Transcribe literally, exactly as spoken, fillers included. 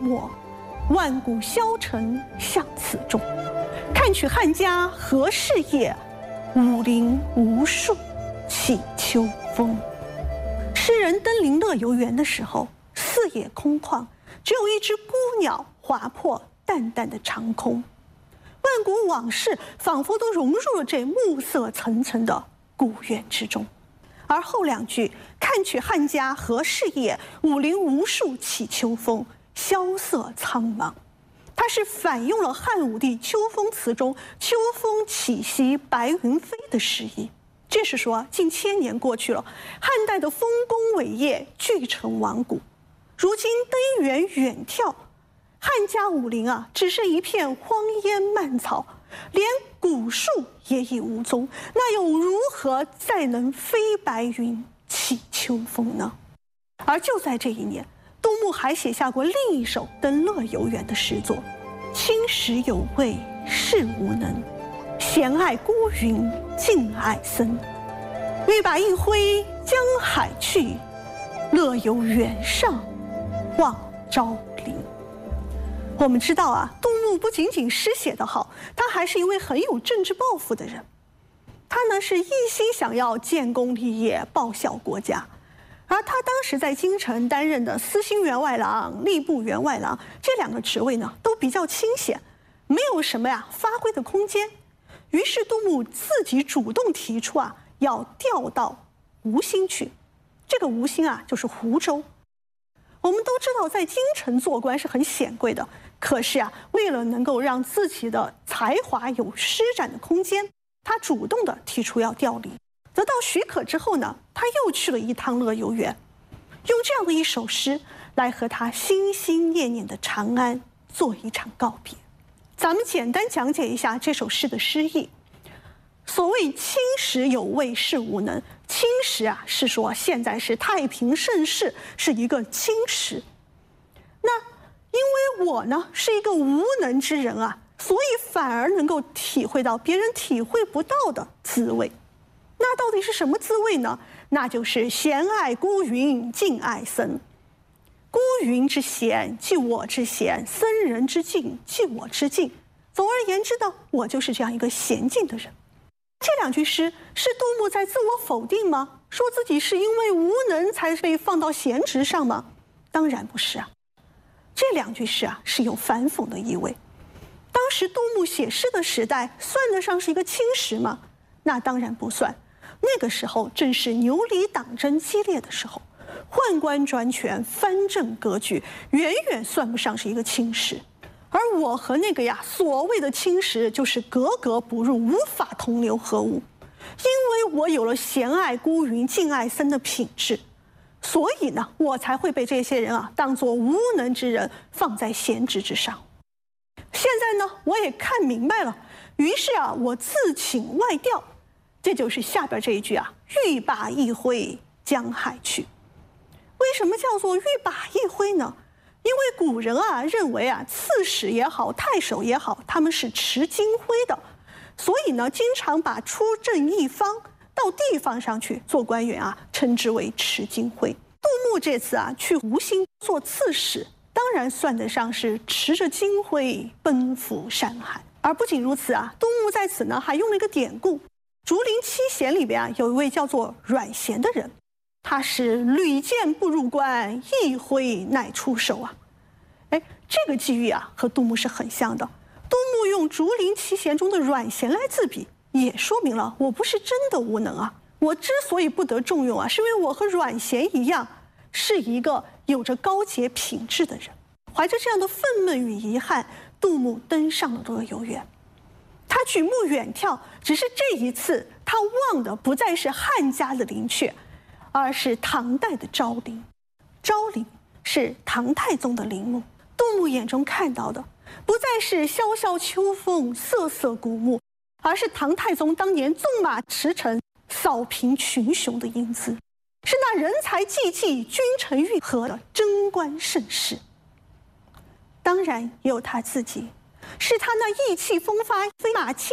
我，万古消沉向此中。看取汉家何事业，武陵无数起秋风。诗人登临乐游原的时候，四野空旷，只有一只孤鸟划破淡淡的长空。万古往事仿佛都融入了这暮色层层的古园之中。而后两句“看取汉家何事业，武陵无数起秋风”，萧瑟苍茫，它是反用了汉武帝秋风词中“秋风起兮白云飞”的诗意。这是说，近千年过去了，汉代的丰功伟业俱成亡古，如今登园远眺，汉家武陵啊，只剩一片荒烟蔓草，连古树也已无踪，那又如何再能飞白云起秋风呢？而就在这一年，杜牧还写下过另一首登乐游原的诗作：青史有味是无能，闲爱孤云静爱僧。欲把一挥江海去，乐游原上望昭陵。我们知道啊，杜牧不仅仅诗写得好，他还是一位很有政治抱负的人。他呢是一心想要建功立业、报效国家，而他当时在京城担任的司心员外郎、吏部员外郎这两个职位呢，都比较清闲，没有什么呀发挥的空间。于是杜牧自己主动提出啊，要调到吴兴去。这个吴兴啊，就是湖州。我们都知道，在京城做官是很显贵的，可是啊，为了能够让自己的才华有施展的空间，他主动的提出要调离。得到许可之后呢，他又去了一趟乐游原，用这样的一首诗来和他心心念念的长安做一场告别。咱们简单讲解一下这首诗的诗意。所谓青史有味是无能，青史啊是说现在是太平盛世，是一个青时。那因为我呢是一个无能之人啊，所以反而能够体会到别人体会不到的滋味。那到底是什么滋味呢？那就是闲爱孤云静爱僧。孤云之闲即我之闲，僧人之静即我之静。总而言之呢，我就是这样一个闲静的人。这两句诗是杜牧在自我否定吗？说自己是因为无能才被放到闲职上吗？当然不是啊。这两句诗啊是有反讽的意味。当时杜牧写诗的时代算得上是一个青时吗？那当然不算。那个时候正是牛李党争激烈的时候，宦官专权，藩镇割据，远远算不上是一个青时。而我和那个呀所谓的青时就是格格不入，无法同流合污。因为我有了闲爱孤云静爱僧的品质，所以呢我才会被这些人啊当作无能之人放在闲职之上。现在呢我也看明白了，于是啊我自请外调，这就是下边这一句啊，欲把一挥江海去。为什么叫做欲把一挥呢？因为古人啊认为啊刺史也好，太守也好，他们是持金徽的，所以呢经常把出镇一方到地方上去做官员啊称之为持金徽。杜牧这次啊去吴兴做刺史，当然算得上是持着金徽奔赴山海。而不仅如此啊，杜牧在此呢还用了一个典故，竹林七贤里边啊有一位叫做阮咸的人，他是屡见不入关，一挥乃出手啊。哎，这个际遇啊和杜牧是很像的。杜牧用竹林七贤中的阮咸来自比，也说明了我不是真的无能啊。我之所以不得重用啊，是因为我和阮咸一样，是一个有着高洁品质的人。怀着这样的愤懑与遗憾，杜牧登上了乐游原。他举目远眺，只是这一次他望的不再是汉家的陵阙，而是唐代的昭陵。昭陵是唐太宗的陵墓，杜牧眼中看到的不再是萧萧秋风、瑟瑟古木，而是唐太宗当年纵马驰骋、扫平群雄的英姿，是那人才济济、君臣昱合的贞观盛世。当然也有他自己，是他那意气风发、飞马气